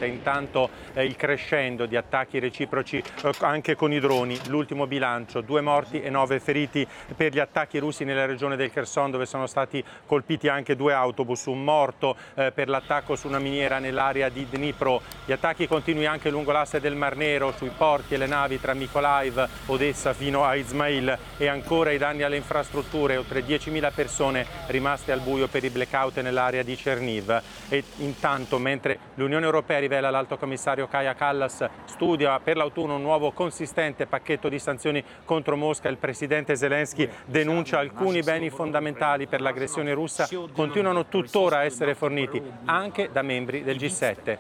ribalta. Intanto il crescendo di attacchi reciproci anche con i droni. L'ultimo bilancio, 2 morti e 9 feriti per gli attacchi russi nella regione del Kherson, dove sono stati colpiti anche 2 autobus, un morto per l'attacco su una miniera nell'area di Dnipro. Gli attacchi continui anche lungo l'asse del Mar Nero, sui porti e le navi tra Mykolaiv, Odessa fino a Izmail, e ancora i danni alle infrastrutture, oltre 10.000 persone rimaste al buio per i blackout nell'area di Cherniv. E intanto, mentre l'Unione Europea, rivela l'Alto Commissario Kaja Kallas, studia per l'autunno un nuovo consistente pacchetto di sanzioni contro Mosca, il presidente Zelensky denuncia alcuni beni fondamentali per l'aggressione russa continuano tuttora a essere forniti anche da membri del G7.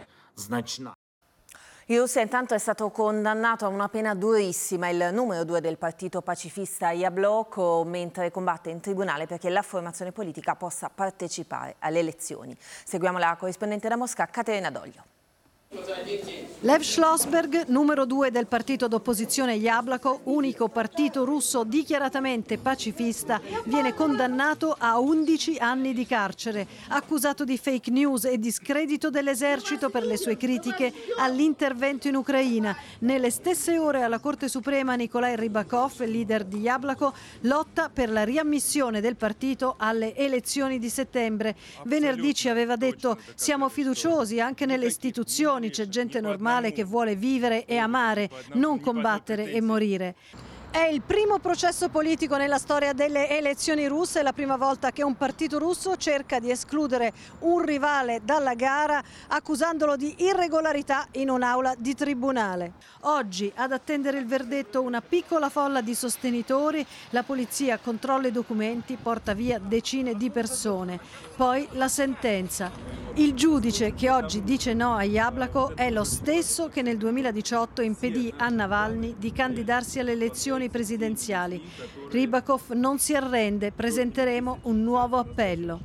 In Russia intanto è stato condannato a una pena durissima il numero 2 del partito pacifista Yabloko, mentre combatte in tribunale perché la formazione politica possa partecipare alle elezioni. Seguiamo la corrispondente da Mosca, Caterina Doglio. Lev Schlossberg, numero 2 del partito d'opposizione Yabloko, unico partito russo dichiaratamente pacifista, viene condannato a 11 anni di carcere, accusato di fake news e discredito dell'esercito per le sue critiche all'intervento in Ucraina. Nelle stesse ore alla Corte Suprema Nikolai Rybakov, leader di Yabloko, lotta per la riammissione del partito alle elezioni di settembre. Venerdì ci aveva detto: siamo fiduciosi anche nelle istituzioni. C'è gente normale che vuole vivere e amare, non combattere e morire. È il primo processo politico nella storia delle elezioni russe, è la prima volta che un partito russo cerca di escludere un rivale dalla gara accusandolo di irregolarità in un'aula di tribunale. Oggi ad attendere il verdetto una piccola folla di sostenitori, la polizia controlla i documenti, porta via decine di persone. Poi la sentenza. Il giudice che oggi dice no a Yabloko è lo stesso che nel 2018 impedì a Navalny di candidarsi alle elezioni presidenziali. Rybakov non si arrende, presenteremo un nuovo appello.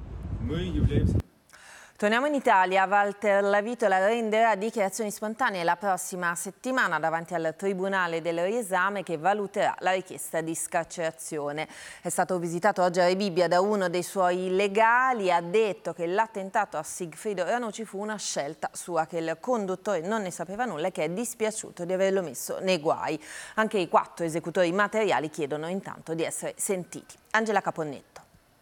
Torniamo in Italia. Walter Lavitola renderà dichiarazioni spontanee la prossima settimana davanti al Tribunale del Riesame, che valuterà la richiesta di scarcerazione. È stato visitato oggi a Rebibbia da uno dei suoi legali, ha detto che l'attentato a Sigfrido Ranucci fu una scelta sua, che il conduttore non ne sapeva nulla e che è dispiaciuto di averlo messo nei guai. Anche i 4 esecutori materiali chiedono intanto di essere sentiti. Angela Caponnetto.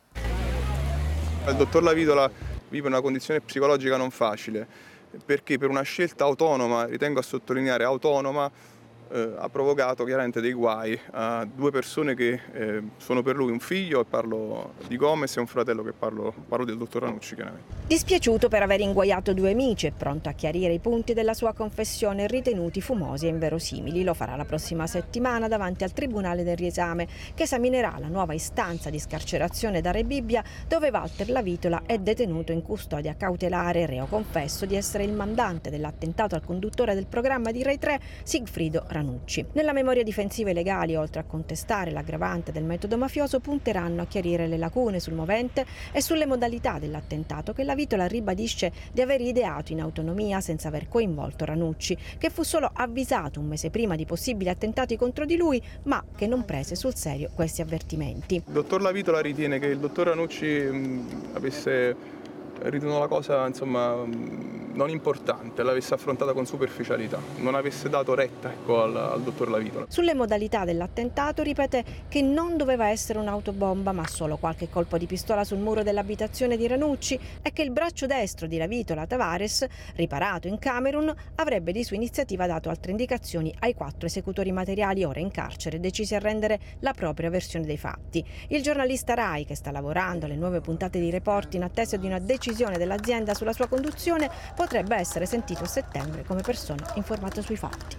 Il dottor Lavitola vive una condizione psicologica non facile, perché per una scelta autonoma, ritengo a sottolineare autonoma, ha provocato chiaramente dei guai a 2 persone che sono per lui un figlio, e parlo di Gomez, e un fratello, che parlo del dottor Ranucci chiaramente. Dispiaciuto per aver inguaiato 2 amici, è pronto a chiarire i punti della sua confessione ritenuti fumosi e inverosimili. Lo farà la prossima settimana davanti al Tribunale del Riesame, che esaminerà la nuova istanza di scarcerazione da Rebibbia, dove Walter Lavitola è detenuto in custodia cautelare, reo confesso di essere il mandante dell'attentato al conduttore del programma di Rai 3, Sigfrido Ranucci. Nella memoria difensiva i legali, oltre a contestare l'aggravante del metodo mafioso, punteranno a chiarire le lacune sul movente e sulle modalità dell'attentato, che Lavitola ribadisce di aver ideato in autonomia senza aver coinvolto Ranucci, che fu solo avvisato un mese prima di possibili attentati contro di lui, ma che non prese sul serio questi avvertimenti. Il dottor Lavitola ritiene che il dottor Ranucci avesse ritenuto la cosa, insomma, non importante, l'avesse affrontata con superficialità, non avesse dato retta, ecco, al dottor Lavitola. Sulle modalità dell'attentato ripete che non doveva essere un'autobomba, ma solo qualche colpo di pistola sul muro dell'abitazione di Ranucci, e che il braccio destro di Lavitola, Tavares, riparato in Camerun, avrebbe di sua iniziativa dato altre indicazioni ai 4 esecutori materiali ora in carcere, decisi a rendere la propria versione dei fatti. Il giornalista Rai, che sta lavorando alle nuove puntate di Report in attesa di una decisione dell'azienda sulla sua conduzione, potrebbe essere sentito a settembre come persona informata sui fatti.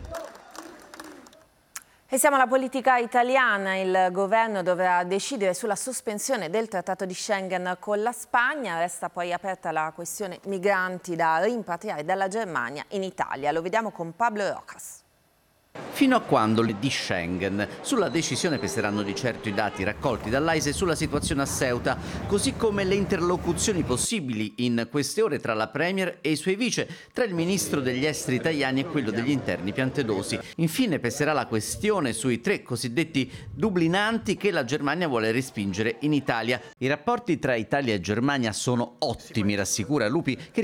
E siamo alla politica italiana. Il governo dovrà decidere sulla sospensione del trattato di Schengen con la Spagna. Resta poi aperta la questione migranti da rimpatriare dalla Germania in Italia. Lo vediamo con Pablo Rocas. Fino a quando le di Schengen? Sulla decisione peseranno di certo i dati raccolti dall'AISE sulla situazione a Ceuta, così come le interlocuzioni possibili in queste ore tra la Premier e i suoi vice, tra il ministro degli esteri Tajani e quello degli interni Piantedosi. Infine peserà la questione sui 3 cosiddetti dublinanti che la Germania vuole respingere in Italia. I rapporti tra Italia e Germania sono ottimi, rassicura Lupi, che